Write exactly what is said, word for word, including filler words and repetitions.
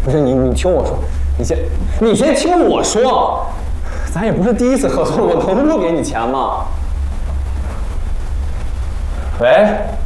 不是你，你听我说，你先，你先听我说，咱也不是第一次合作，我能不给你钱吗？喂。